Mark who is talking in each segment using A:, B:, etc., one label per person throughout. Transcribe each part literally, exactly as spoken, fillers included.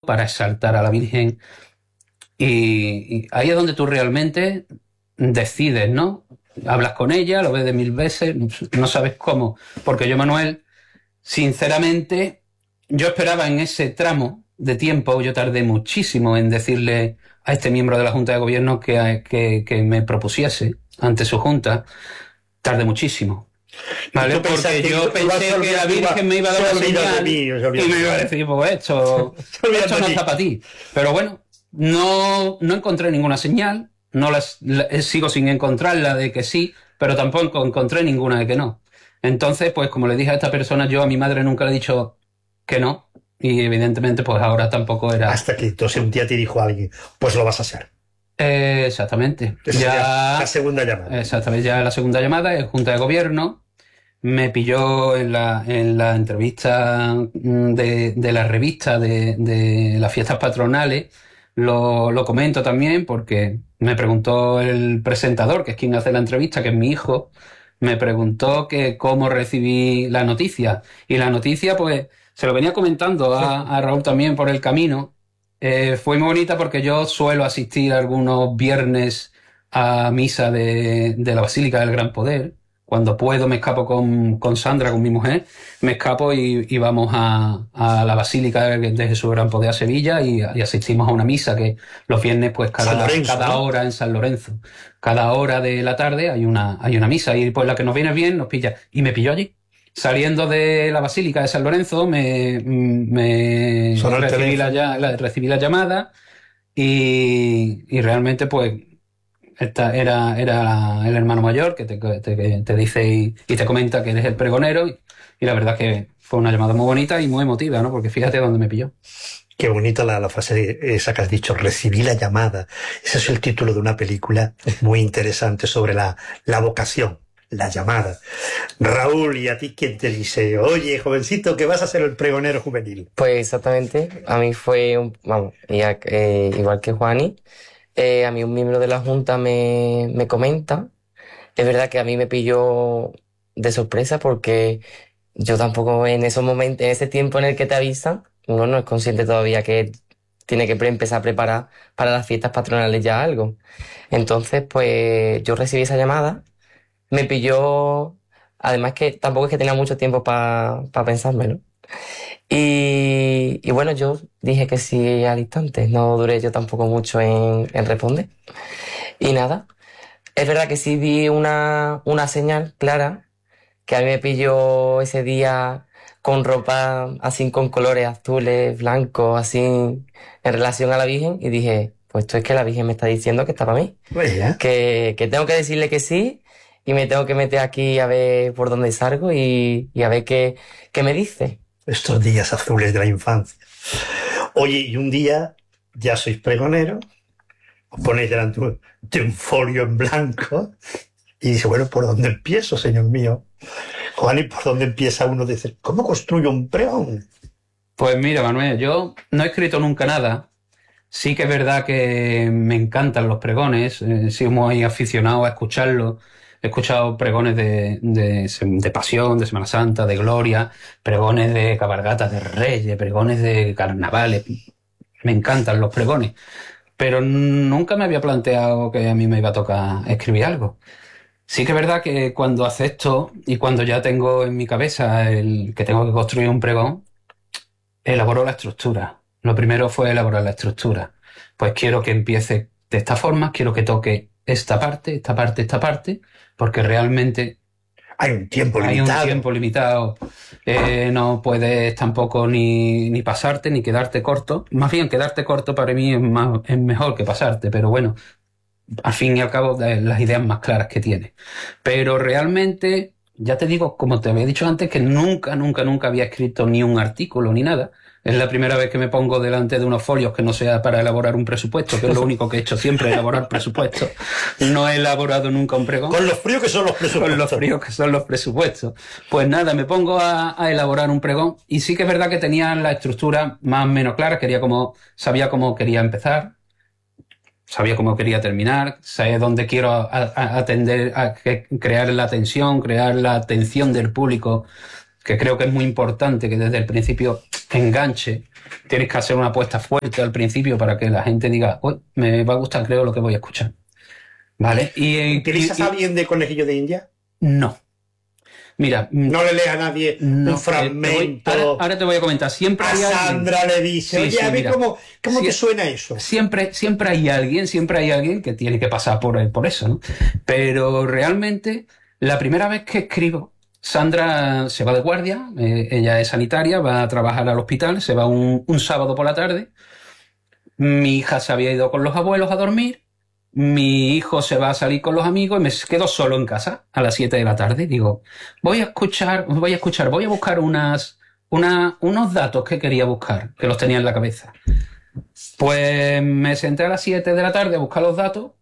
A: para exaltar a la Virgen. Y, y ahí es donde tú realmente decides, ¿no? Hablas con ella, lo ves de mil veces, no sabes cómo. Porque yo, Manuel, sinceramente, yo esperaba en ese tramo de tiempo, yo tardé muchísimo en decirle a este miembro de la Junta de Gobierno que, que, que me propusiese ante su Junta, tardé muchísimo. ¿Vale? Porque yo pensé que la Virgen me iba a dar una señal y me iba a decir, pues esto, esto no está para ti. Pero bueno, no, no encontré ninguna señal, no las, la, sigo sin encontrarla de que sí, pero tampoco encontré ninguna de que no. Entonces, pues como le dije a esta persona, yo a mi madre nunca le he dicho que no, y evidentemente pues ahora tampoco era...
B: Hasta que entonces un día te dijo alguien, pues lo vas a hacer.
A: Eh, exactamente.
B: Ya, la segunda llamada.
A: Exactamente, ya la segunda llamada es Junta de Gobierno. Me pilló en la, en la entrevista de, de la revista de, de las fiestas patronales. Lo, lo comento también porque me preguntó el presentador, que es quien hace la entrevista, que es mi hijo, me preguntó que cómo recibí la noticia. Y la noticia, pues, se lo venía comentando a, a Raúl también por el camino. Eh, fue muy bonita porque yo suelo asistir algunos viernes a misa de, de la Basílica del Gran Poder. Cuando puedo me escapo con, con Sandra, con mi mujer, me escapo y, y vamos a, a la Basílica de Jesús Gran Poder a Sevilla y, y asistimos a una misa que los viernes, pues cada, Lorenzo, cada ¿no? hora en San Lorenzo, cada hora de la tarde hay una, hay una misa y pues la que nos viene bien nos pilla. Y me pilló allí. Saliendo de la Basílica de San Lorenzo me, me recibí la, la, recibí la llamada y, y realmente pues esta era, era el hermano mayor que te, te, te dice y, y te comenta que eres el pregonero y, y la verdad que fue una llamada muy bonita y muy emotiva, ¿no? Porque fíjate dónde me pilló.
B: Qué bonita la, la frase esa que has dicho, recibí la llamada. Ese es el título de una película muy interesante sobre la, la vocación. La llamada. Raúl, ¿y a ti quién te dice? Oye, jovencito, que vas a ser el pregonero juvenil?
C: Pues exactamente, a mí fue, un, vamos, ya, eh, igual que Juani, eh, a mí un miembro de la Junta me, me comenta. Es verdad que a mí me pilló de sorpresa porque yo tampoco en esos momentos, en ese tiempo en el que te avisan, uno no es consciente todavía que tiene que empezar a preparar para las fiestas patronales ya algo. Entonces, pues yo recibí esa llamada. Me pilló, además que tampoco es que tenía mucho tiempo para pa pensármelo. Y, y bueno, yo dije que sí al instante, no duré yo tampoco mucho en, en responder. Y nada, es verdad que sí vi una, una señal clara, que a mí me pilló ese día con ropa así con colores azules, blancos, así en relación a la Virgen, y dije, pues esto es que la Virgen me está diciendo que está para mí.
B: Oye.
C: Que, que tengo que decirle que sí. Y me tengo que meter aquí a ver por dónde salgo y, y a ver qué, qué me dice.
B: Estos días azules de la infancia. Oye, y un día ya sois pregonero, os ponéis delante de un folio en blanco y dice, bueno, ¿por dónde empiezo, señor mío? Juan, ¿y por dónde empieza uno a decir, cómo construyo un pregón?
A: Pues mira, Manuel, yo no he escrito nunca nada. Sí que es verdad que me encantan los pregones, eh, soy muy aficionado a escucharlos. He escuchado pregones de, de, de pasión, de Semana Santa, de gloria, pregones de cabalgatas de reyes, pregones de carnavales. Me encantan los pregones. Pero nunca me había planteado que a mí me iba a tocar escribir algo. Sí que es verdad que cuando acepto y cuando ya tengo en mi cabeza el que tengo que construir un pregón, elaboro la estructura. Lo primero fue elaborar la estructura. Pues quiero que empiece de esta forma, quiero que toque esta parte, esta parte, esta parte, porque realmente
B: hay un tiempo
A: hay
B: limitado.
A: un tiempo limitado. Eh, no puedes tampoco ni, ni pasarte ni quedarte corto. Más bien, quedarte corto para mí es, más, es mejor que pasarte, pero bueno, al fin y al cabo, las ideas más claras que tienes. Pero realmente, ya te digo, como te había dicho antes, que nunca, nunca, nunca había escrito ni un artículo ni nada. Es la primera vez que me pongo delante de unos folios que no sea para elaborar un presupuesto, que es lo único que he hecho siempre, elaborar presupuestos. No he elaborado nunca un pregón.
B: Con los fríos que son los presupuestos.
A: Con los fríos que son los presupuestos. Pues nada, me pongo a, a elaborar un pregón y sí que es verdad que tenía la estructura más o menos clara, quería como, sabía cómo quería empezar, sabía cómo quería terminar, sabía dónde quiero a, a, atender, a crear la atención, crear la atención del público, que creo que es muy importante que desde el principio enganche, tienes que hacer una apuesta fuerte al principio para que la gente diga, uy, me va a gustar, creo, lo que voy a escuchar. ¿Vale? Y,
B: ¿Utilizas
A: y,
B: a alguien de Conejillo de India?
A: No. Mira,
B: no le lee a nadie
A: no,
B: un fragmento.
A: Te voy, ahora, ahora te voy a comentar. Siempre
B: a
A: hay
B: Sandra
A: alguien,
B: le dice,
A: sí,
B: oye,
A: sí,
B: a ver
A: mira,
B: cómo, cómo
A: sí,
B: te suena eso.
A: Siempre, siempre hay alguien, siempre hay alguien que tiene que pasar por, por eso, ¿no? Pero realmente, la primera vez que escribo, Sandra se va de guardia, eh, ella es sanitaria, va a trabajar al hospital, se va un, un sábado por la tarde. Mi hija se había ido con los abuelos a dormir. Mi hijo se va a salir con los amigos y me quedo solo en casa a las siete de la tarde. Digo, voy a escuchar, voy a escuchar, voy a buscar unas, una, unos datos que quería buscar, que los tenía en la cabeza. Pues me senté a las siete de la tarde a buscar los datos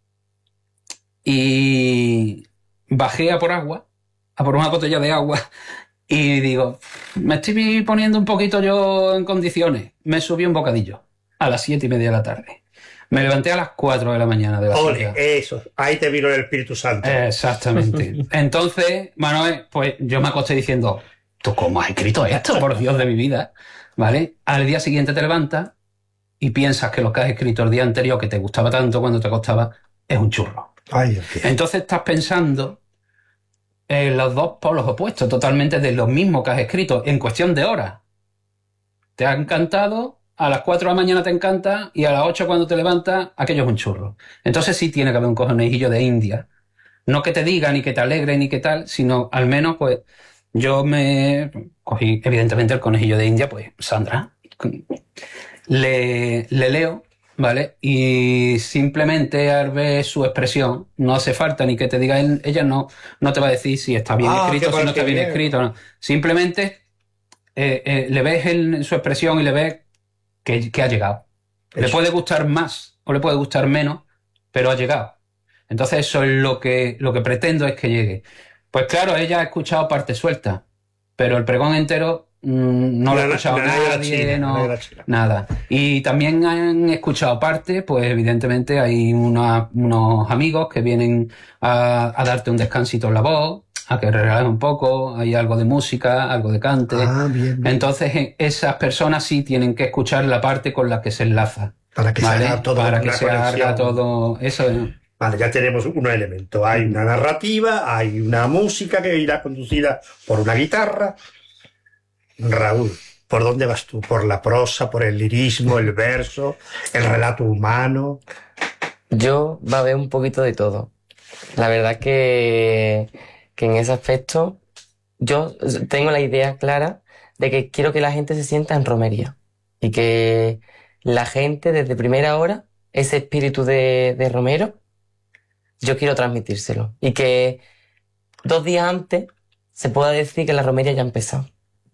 A: y bajé a por agua, a por una botella de agua y digo, me estoy poniendo un poquito yo en condiciones. Me subí un bocadillo a las siete y media de la tarde. Me levanté a las cuatro de la mañana de la
B: Ole, eso, ahí te vino el Espíritu Santo.
A: Exactamente. Entonces, Manuel, pues yo me acosté diciendo, ¿tú cómo has escrito esto, por Dios de mi vida? ¿Vale? Al día siguiente te levantas y piensas que lo que has escrito el día anterior, que te gustaba tanto cuando te acostabas, es un churro.
B: Ay, Dios.
A: Entonces estás pensando en los dos polos opuestos, totalmente de lo mismo que has escrito, en cuestión de horas. Te ha encantado... A las cuatro de la mañana te encanta y a las ocho cuando te levantas, aquello es un churro. Entonces sí tiene que haber un conejillo de India. No que te diga, ni que te alegre, ni que tal, sino al menos, pues, yo me cogí, evidentemente, el conejillo de India, pues, Sandra. Le, le leo, ¿vale? Y simplemente al ver su expresión, no hace falta ni que te diga, él, ella no, no te va a decir si está bien
B: ah,
A: escrito, si no está bien, bien escrito. No. Simplemente eh, eh, le ves en su expresión y le ves Que, que ha llegado. Eso. Le puede gustar más o le puede gustar menos, pero ha llegado. Entonces eso es lo que, lo que pretendo es que llegue. Pues claro, ella ha escuchado parte suelta, pero el pregón entero mmm, no la, lo ha escuchado la, la nadie, China, no, nada. Y también han escuchado parte, pues evidentemente hay una, unos amigos que vienen a, a darte un descansito en la voz, a que relajes un poco, hay algo de música, algo de cante.
B: Ah, bien, bien.
A: Entonces, esas personas sí tienen que escuchar la parte con la que se enlaza.
B: Para que ¿vale? se haga todo.
A: Para que se haga todo eso.
B: Vale, ya tenemos un elemento. Hay una narrativa, hay una música que irá conducida por una guitarra. Raúl, ¿por dónde vas tú? ¿Por la prosa, por el lirismo, el verso, el relato humano?
C: Yo va a ver un poquito de todo. La verdad que... que en ese aspecto yo tengo la idea clara de que quiero que la gente se sienta en romería y que la gente desde primera hora, ese espíritu de, de romero, yo quiero transmitírselo y que dos días antes se pueda decir que la romería ya ha empezado.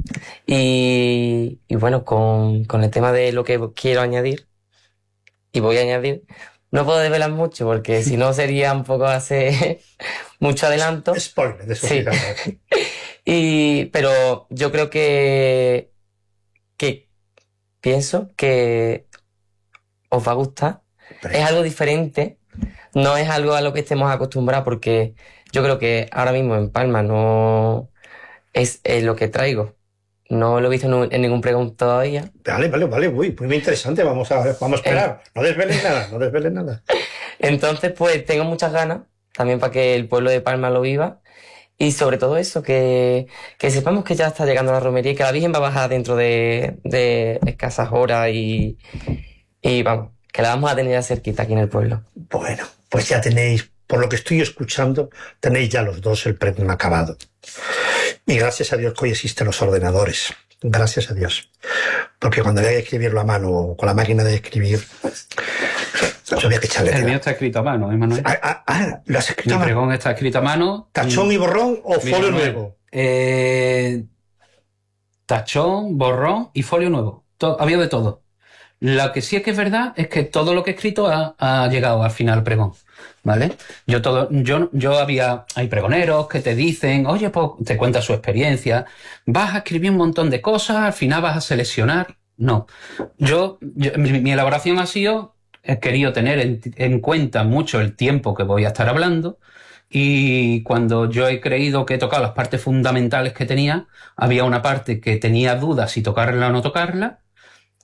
C: Y, y bueno, con, con el tema de lo que quiero añadir y voy a añadir, no puedo desvelar mucho porque si no sería un poco hacer mucho adelanto.
B: Spoiler, de eso
C: sí. y, pero yo creo que, que pienso que os va a gustar. Pero... es algo diferente, no es algo a lo que estemos acostumbrados porque yo creo que ahora mismo en Palma no es, es lo que traigo. No lo he visto en, en ningún pregón todavía.
B: Vale, vale, vale, uy, muy interesante, vamos a, vamos a esperar. Eh, no desveles nada, no desveles nada.
C: Entonces, pues tengo muchas ganas, también para que el pueblo de Palma lo viva. Y sobre todo eso, que, que sepamos que ya está llegando la romería y que la Virgen va a bajar dentro de, de escasas horas y, y vamos, que la vamos a tener ya cerquita aquí en el pueblo.
B: Bueno, pues ya tenéis, por lo que estoy escuchando, tenéis ya los dos el pregón acabado. Y gracias a Dios que hoy existen los ordenadores. Gracias a Dios. Porque cuando había que escribirlo a mano o con la máquina de escribir, yo había que echarle.
A: El mío está escrito a mano, ¿eh, Manuel?
B: Ah, ah, ah, ¿lo has escrito
A: Mi
B: a mano?
A: Mi pregón está escrito a mano.
B: ¿Tachón y borrón o folio nuevo?
A: Eh, tachón, borrón y folio nuevo. Todo, había de todo. Lo que sí es que es verdad es que todo lo que he escrito ha, ha llegado al final pregón, ¿vale? Yo todo, yo, yo había, hay pregoneros que te dicen, oye, pues te cuenta su experiencia, vas a escribir un montón de cosas, al final vas a seleccionar. No, yo, yo mi, mi elaboración ha sido, he querido tener en, en cuenta mucho el tiempo que voy a estar hablando y cuando yo he creído que he tocado las partes fundamentales que tenía, había una parte que tenía dudas si tocarla o no tocarla.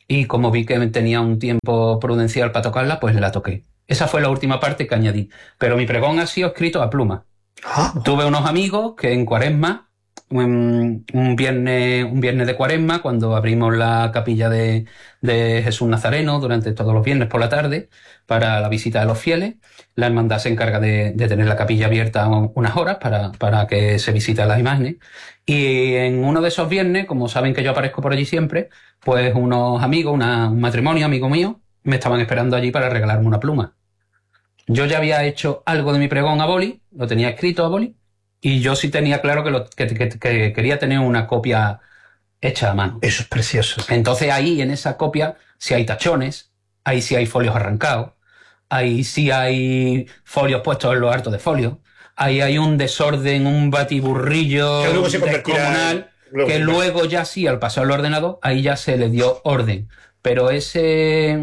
A: y como vi que tenía un tiempo prudencial para tocarla, pues la toqué. Esa fue la última parte que añadí. Pero mi pregón ha sido escrito a pluma.
B: Ah,
A: Tuve unos amigos que en Cuaresma, un, un viernes, un viernes de Cuaresma, cuando abrimos la capilla de, de Jesús Nazareno durante todos los viernes por la tarde para la visita de los fieles, la hermandad se encarga de, de tener la capilla abierta unas horas para, para que se visiten las imágenes. Y en uno de esos viernes, como saben que yo aparezco por allí siempre, pues unos amigos, una, un matrimonio amigo mío, me estaban esperando allí para regalarme una pluma. Yo ya había hecho algo de mi pregón a boli, lo tenía escrito a boli, y yo sí tenía claro que, lo, que, que, que quería tener una copia hecha a mano.
B: eso es precioso.
A: Entonces ahí, en esa copia, sí hay tachones, ahí sí hay folios arrancados, ahí sí hay folios puestos en los hartos de folio, ahí hay un desorden, un batiburrillo
B: Que luego se convertirá
A: descomunal,
B: en- luego
A: que
B: se-
A: luego ya sí, al pasar al ordenador, ahí ya se le dio orden. Pero ese...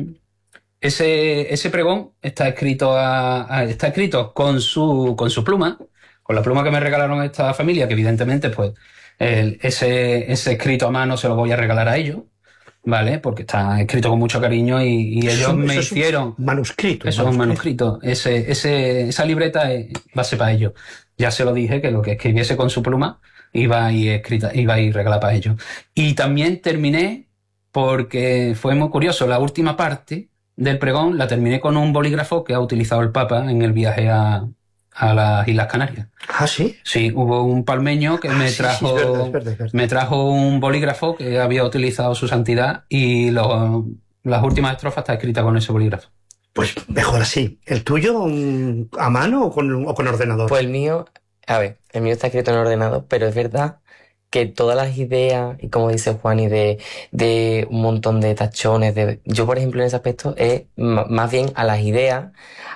A: Ese, ese pregón está escrito a, a- está escrito con su, con su pluma, con la pluma que me regalaron esta familia, que evidentemente, pues, el- ese, ese escrito a mano se lo voy a regalar a ellos, ¿vale? Porque está escrito con mucho cariño y, y
B: Eso es
A: ellos
B: un-
A: me
B: eso es un
A: hicieron.
B: manuscrito.
A: Eso es un manuscrito. Ese, ese, esa libreta es base para ellos. Ya se lo dije que lo que escribiese con su pluma iba a ir escrita, iba a ir regalada para ellos. Y también terminé, porque fue muy curioso, la última parte del pregón la terminé con un bolígrafo que ha utilizado el Papa en el viaje a, a las Islas Canarias.
B: Ah, sí.
A: Sí, hubo un palmeño que
B: Ah,
A: me
B: sí, sí,
A: trajo,
B: es verdad, es verdad, es verdad.
A: me trajo un bolígrafo que había utilizado su santidad y lo- las últimas estrofas está escrita con ese bolígrafo.
B: Pues mejor así. ¿El tuyo mm, a mano o con, o con ordenador?
C: Pues el mío, a ver, el mío está escrito en ordenador, pero es verdad que todas las ideas, y como dice Juani, de, de un montón de tachones, de, yo por ejemplo en ese aspecto es m- más bien a las ideas,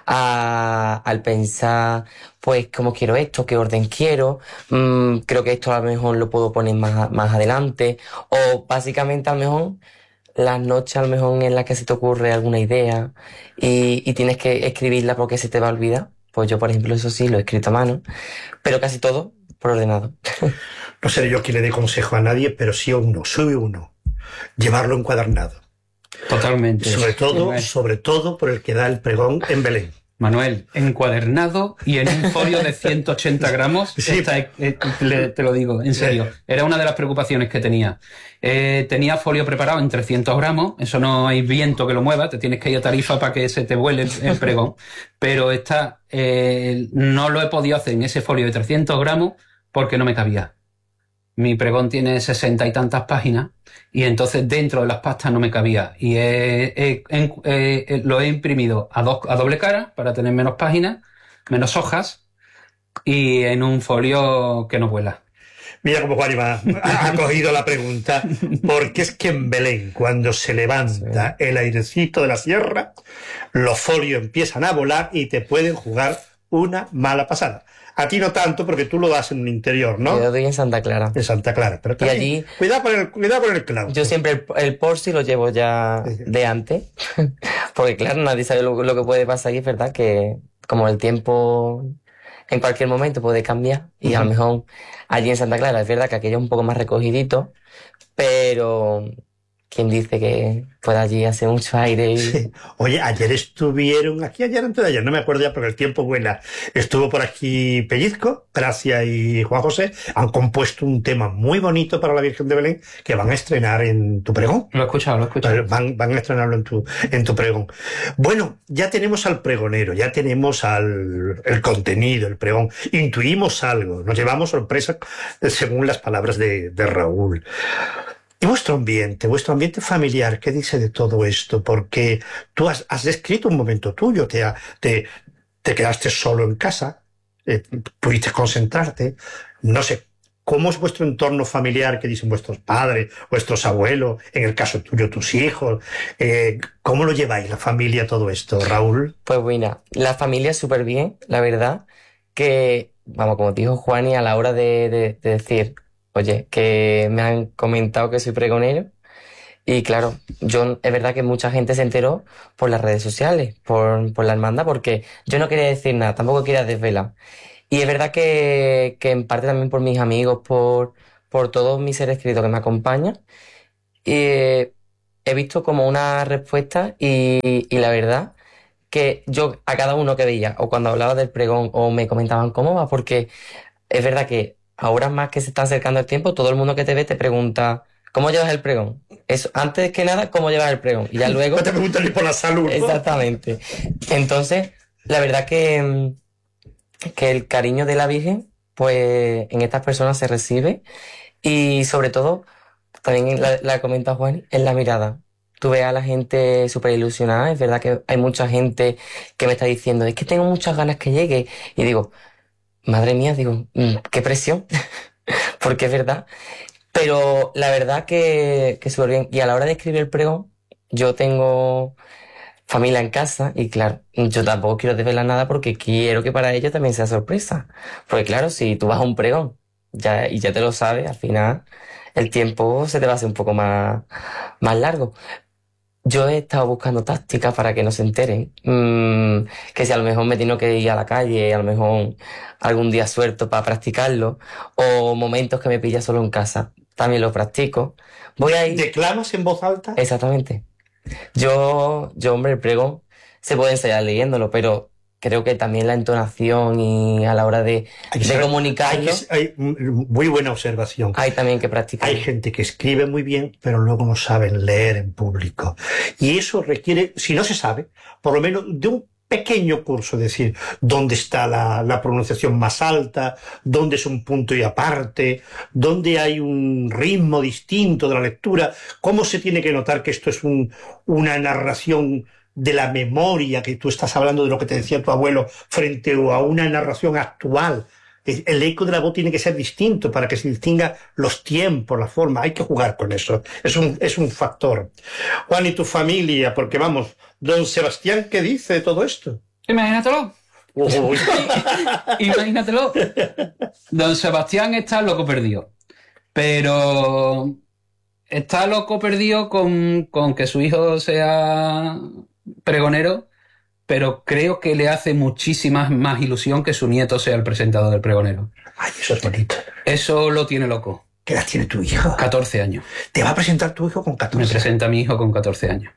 C: a, al pensar, pues cómo quiero esto, qué orden quiero, mm, creo que esto a lo mejor lo puedo poner más, a- más adelante, o básicamente a lo mejor las noches a lo mejor en las que se te ocurre alguna idea y, y tienes que escribirla porque se te va a olvidar. Pues yo, por ejemplo, eso sí, lo he escrito a mano, pero casi todo por ordenador.
B: No seré yo quien le dé consejo a nadie, pero sí a uno, sube uno. Llevarlo encuadernado.
A: Totalmente.
B: Sobre todo,
A: Manuel,
B: sobre todo por el que da el pregón en Belén.
A: Manuel, encuadernado y en un folio de ciento ochenta gramos,
B: Sí.
A: está, eh, le- te lo digo, en serio, era una de las preocupaciones que tenía. Eh, tenía folio preparado en trescientos gramos, eso no hay viento que lo mueva, te tienes que ir a Tarifa para que se te vuele el, el pregón, pero está, eh, no lo he podido hacer en ese folio de trescientos gramos porque no me cabía. Mi pregón tiene sesenta y tantas páginas y entonces dentro de las pastas no me cabía. Y he- he- en- eh, lo he imprimido a, dos, a doble cara para tener menos páginas, menos hojas y en un folio que no vuela.
B: Mira cómo Juan Iván ha ha cogido la pregunta, porque es que en Belén, cuando se levanta el airecito de la sierra, los folios empiezan a volar y te pueden jugar una mala pasada. A ti no tanto, porque tú lo das en un interior, ¿no?
C: Yo doy en Santa Clara.
B: En Santa Clara. Pero también,
C: allí-
B: cuidado con el, cuidado con el clavo.
C: Yo siempre el, el por si lo llevo ya de antes, porque claro, nadie sabe lo, lo que puede pasar y es verdad que como el tiempo en cualquier momento puede cambiar y a lo
B: Ujú.
C: mejor allí en Santa Clara es verdad que aquello es un poco más recogidito, pero ¿quién dice que puede allí hacer mucho aire? Y...
B: Sí. Oye, ayer estuvieron aquí, ayer antes de ayer, no me acuerdo ya porque el tiempo vuela. Estuvo por aquí Pellizco, Gracia y Juan José. Han compuesto un tema muy bonito para la Virgen de Belén que van a estrenar en tu pregón.
A: Lo he escuchado, lo he escuchado.
B: Van, van a estrenarlo en tu, en tu pregón. Bueno, ya tenemos al pregonero, ya tenemos al el contenido, el pregón. Intuimos algo, nos llevamos sorpresa eh, según las palabras de, de Raúl. ¿Y vuestro ambiente, vuestro ambiente familiar, qué dice de todo esto? Porque tú has, has descrito un momento tuyo, te, ha- te, te quedaste solo en casa, eh, pudiste concentrarte, no sé. ¿Cómo es vuestro entorno familiar? ¿Qué dicen vuestros padres, vuestros abuelos, en el caso tuyo, tus hijos? Eh, ¿Cómo lo lleváis, la familia, todo esto, Raúl?
C: Pues mira, la familia súper bien, la verdad, que, vamos, como dijo Juani a la hora de, de, de decir, oye, que me han comentado que soy pregonero, y claro, yo, es verdad que mucha gente se enteró por las redes sociales, por, por la hermandad, porque yo no quería decir nada, tampoco quería desvelar. Y es verdad que, que en parte también por mis amigos, por, por todos mis seres queridos que me acompañan, y he visto como una respuesta y, y la verdad que yo a cada uno que veía, o cuando hablaba del pregón, o me comentaban cómo va, porque es verdad que ahora más que se está acercando el tiempo, todo el mundo que te ve te pregunta, ¿cómo llevas el pregón? Eso, antes que nada, ¿cómo llevas el pregón? Y ya luego...
B: No te preguntan ni por la salud, ¿no?
C: Exactamente. Entonces, la verdad que, mm, que el cariño de la Virgen, pues en estas personas se recibe y sobre todo, también la, la comenta Juan, en la mirada. Tú ves a la gente súper ilusionada, es verdad que hay mucha gente que me está diciendo, es que tengo muchas ganas que llegue. Y digo, madre mía, digo, mm, qué presión, porque es verdad. Pero la verdad que, que súper bien. Y a la hora de escribir el pregón, yo tengo familia en casa y claro, yo tampoco quiero desvelar nada porque quiero que para ellos también sea sorpresa. Porque claro, si tú vas a un pregón ya, y ya te lo sabes, al final el tiempo se te va a hacer un poco más, más largo. Yo he estado buscando tácticas para que no se enteren. Mm, que si a lo mejor me tengo que ir a la calle, a lo mejor algún día suelto para practicarlo, o momentos que me pilla solo en casa, también lo practico. Voy a ir...
B: ¿Declamas en voz alta?
C: Exactamente. Yo, yo, hombre, el pregón se puede ensayar leyéndolo, pero creo que también la entonación y a la hora de,
B: Hay que
C: de
B: saber-
C: comunicarlo,
B: Hay, que- hay- muy buena observación.
C: hay también que practicar.
B: Hay gente que escribe muy bien, pero luego no saben leer en público. Y eso requiere, si no se sabe, por lo menos de un pequeño curso, es decir, dónde está la, la pronunciación más alta, dónde es un punto y aparte, dónde hay un ritmo distinto de la lectura, cómo se tiene que notar que esto es un, una narración de la memoria, que tú estás hablando de lo que te decía tu abuelo, frente a una narración actual. El eco de la voz tiene que ser distinto para que se distinga los tiempos, la forma. Hay que jugar con eso. Es un, es un factor. Juan, y tu familia, porque vamos, don Sebastián, ¿qué dice de todo esto?
A: Imagínatelo.
B: Uy.
A: Imagínatelo. Don Sebastián está loco perdido. Pero está loco perdido con, con que su hijo sea pregonero, pero creo que le hace muchísima más ilusión que su nieto sea el presentador del pregonero.
B: Ay, eso es bonito.
A: Eso lo tiene loco.
B: ¿Qué edad tiene tu hijo?
A: catorce años.
B: Te va a presentar tu hijo con
A: Me
B: catorce.
A: presenta a mi hijo con catorce años.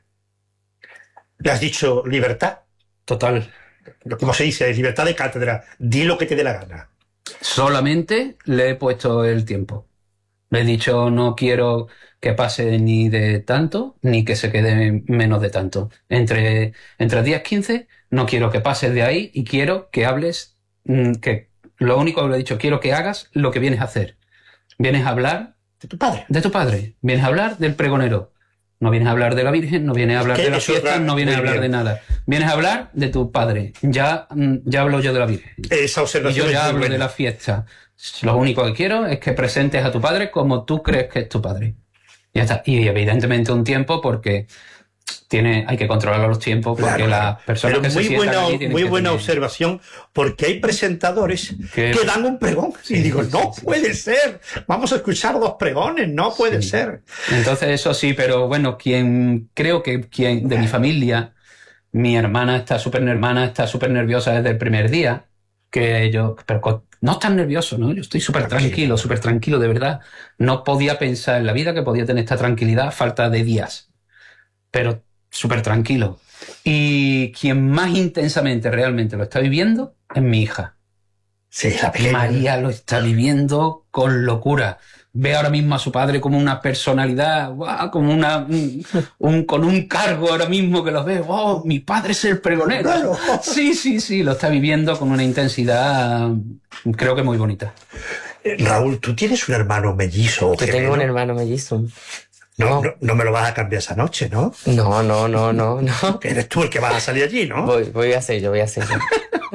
B: Le has dicho libertad.
A: Total.
B: Como se dice, libertad de cátedra. Di lo que te dé la gana.
A: Solamente le he puesto el tiempo. Le he dicho, no quiero que pase ni de tanto, ni que se quede menos de tanto. Entre, entre diez y quince, no quiero que pases de ahí y quiero que hables, mm, que lo único que le he dicho, quiero que hagas lo que vienes a hacer. Vienes a hablar
B: De tu padre.
A: de tu padre, vienes a hablar del pregonero. No vienes a hablar de la Virgen, no vienes a hablar
B: Que
A: de las
B: eso
A: fiestas,
B: está
A: no vienes a
B: muy
A: hablar
B: bien.
A: de nada. Vienes a hablar de tu padre. Ya, mm, ya hablo yo de la Virgen.
B: Esa
A: Y
B: observación
A: yo
B: es
A: ya
B: muy
A: hablo
B: buena.
A: de la fiesta. Lo único que quiero es que presentes a tu padre como tú crees que es tu padre. Y ya está. Y evidentemente un tiempo porque tiene, hay que controlar los tiempos porque
B: Claro, claro.
A: las personas
B: Pero
A: que se
B: muy
A: sientan
B: buena,
A: allí tienen
B: muy
A: que
B: buena
A: tener-
B: observación, porque hay presentadores
A: Que-
B: que dan un pregón. Y
A: Sí,
B: digo,
A: sí,
B: no
A: sí,
B: puede ser. Vamos a escuchar dos pregones, no puede
A: Sí.
B: ser.
A: Entonces eso sí, pero bueno, quien creo que quien de mi familia, mi hermana está súper hermana está súper nerviosa desde el primer día, que yo, pero co- no estás nervioso, ¿no? Yo estoy súper
B: Tranquilo.
A: tranquilo, súper tranquilo, de verdad. No podía pensar en la vida que podía tener esta tranquilidad a falta de días, pero súper tranquilo. Y quien más intensamente realmente lo está viviendo es mi hija.
B: Sí, la pequeña.
A: María lo está viviendo con locura. Ve ahora mismo a su padre como una personalidad, ¡guau! Como una, un, un- con un cargo ahora mismo que lo ve. ¡Oh, mi padre es el pregonero!
B: Claro.
A: Sí, sí, sí, lo está viviendo con una intensidad, creo que muy bonita.
B: Eh, Raúl, tú tienes un hermano mellizo o
C: Yo tengo
B: gemelo.
C: un hermano mellizo.
B: No,
C: No.
B: no, no me lo vas a cambiar esa noche, ¿no?
C: No, no, no, no, no.
B: Eres tú el que vas a salir allí, ¿no?
C: Voy, voy a ser yo, voy a ser yo.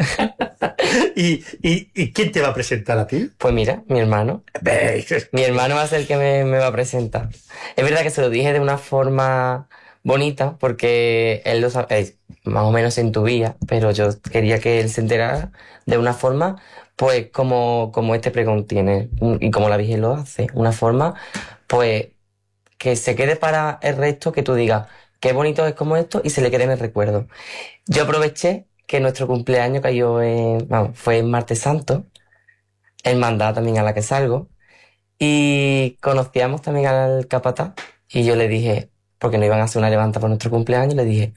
B: ¿Y, y, ¿Y quién te va a presentar a ti?
C: Pues mira, mi hermano.
B: ¿Veis?
C: Mi hermano va a ser el que me, me va a presentar. Es verdad que se lo dije de una forma bonita, porque él lo sabe, eh, más o menos se intuía, pero yo quería que él se enterara de una forma, pues como, como este pregón tiene, un- y como la Virgen lo hace, una forma, pues, que se quede para el resto, que tú digas, qué bonito es como esto, y se le quede en el recuerdo. Yo aproveché que nuestro cumpleaños cayó en, vamos, fue en Martes Santo, hermandad también a la que salgo, y conocíamos también al capataz, y yo le dije, porque nos iban a hacer una levanta por nuestro cumpleaños, y le dije,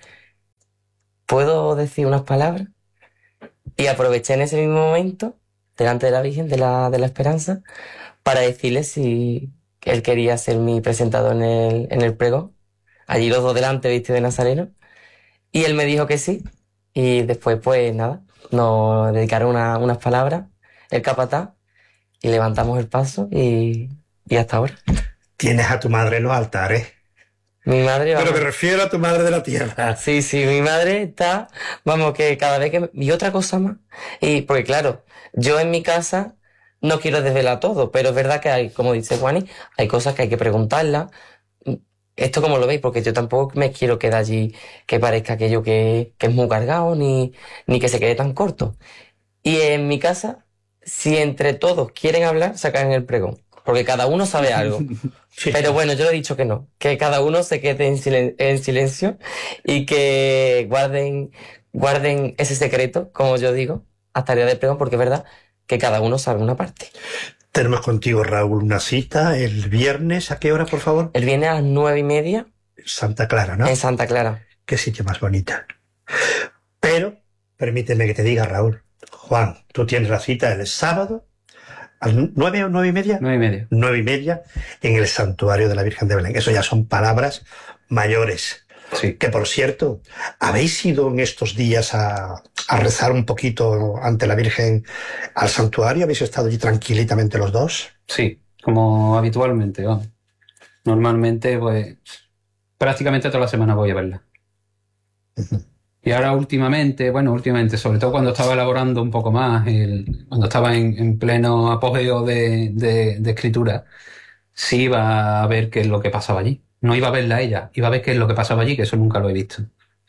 C: ¿puedo decir unas palabras? Y aproveché en ese mismo momento, delante de la Virgen de la, de la Esperanza, para decirle si él quería ser mi presentador en el, en el pregón. Allí los dos delante, vestidos de nazareno. Y él me dijo que sí. Y después, pues nada, nos dedicaron una, unas palabras, el capataz, y levantamos el paso y, y hasta ahora.
B: Tienes a tu madre en los altares.
C: Mi madre, vamos.
B: Pero me refiero a tu madre de la tierra.
C: Sí, sí, mi madre está, vamos, que cada vez que... Y otra cosa más. Y porque claro, yo en mi casa no quiero desvelar todo, pero es verdad que hay, como dice Juani, hay cosas que hay que preguntarlas. Esto como lo veis, porque yo tampoco me quiero quedar allí que parezca aquello que, que es muy cargado, ni, ni que se quede tan corto. Y en mi casa, si entre todos quieren hablar, sacan el pregón, porque cada uno sabe algo.
B: Sí.
C: Pero bueno, yo he dicho que no, que cada uno se quede en, silen en silencio y que guarden, guarden ese secreto, como yo digo, hasta el día del pregón, porque es verdad que cada uno sabe una parte.
B: Tenemos contigo, Raúl, una cita el viernes. ¿A qué hora, por favor?
C: El viernes a las nueve y media.
B: Santa Clara, ¿no?
C: En Santa Clara.
B: Qué sitio más bonita. Pero, permíteme que te diga, Raúl, Juan, tú tienes la cita el sábado a las nueve o nueve y media.
A: Nueve y media.
B: Nueve y media en el santuario de la Virgen de Belén. Eso ya son palabras mayores.
A: Sí.
B: Que, por cierto, ¿habéis ido en estos días a, a rezar un poquito ante la Virgen al santuario? ¿Habéis estado allí tranquilitamente los dos?
A: Sí, como habitualmente, vamos. Normalmente, pues, prácticamente toda la semana voy a verla.
B: Uh-huh.
A: Y ahora últimamente, bueno, últimamente, sobre todo cuando estaba elaborando un poco más, el, cuando estaba en, en pleno apogeo de, de, de escritura, sí iba a ver qué es lo que pasaba allí. No iba a verla ella, iba a ver qué es lo que pasaba allí, que eso nunca lo he visto.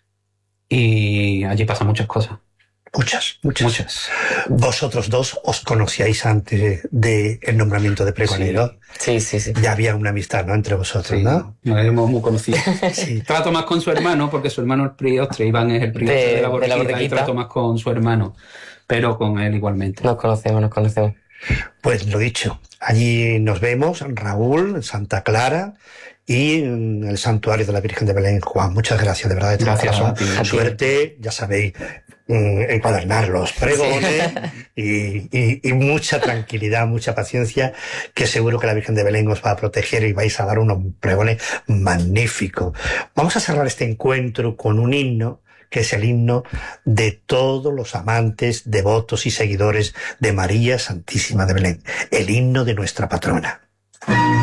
A: Y allí pasan muchas cosas.
B: Muchas, muchas.
A: Muchas.
B: Vosotros dos os conocíais antes del de nombramiento de pregonero.
C: Sí, sí, sí.
B: Ya había una amistad, ¿no?, entre vosotros,
A: Sí,
B: ¿no?
A: nos hemos muy conocidos.
B: Sí.
A: Trato más con su hermano, porque su hermano es priostre, Iván es el priostre
C: De-
A: de, la
C: de
A: borriquita,
C: la
A: y
C: Borriquita.
A: trato más con su hermano, pero con él igualmente.
C: Nos conocemos, nos conocemos.
B: Pues lo dicho, allí nos vemos, Raúl, en Santa Clara y en el santuario de la Virgen de Belén. Juan, muchas gracias, de verdad, de todo
A: Gracias
B: corazón.
A: a ti.
C: A ti.
B: Suerte, ya sabéis, mm, encuadernar los pregones y, y, y mucha tranquilidad, mucha paciencia, que seguro que la Virgen de Belén os va a proteger y vais a dar unos pregones magníficos. Vamos a cerrar este encuentro con un himno, que es el himno de todos los amantes, devotos y seguidores de María Santísima de Belén, el himno de nuestra patrona.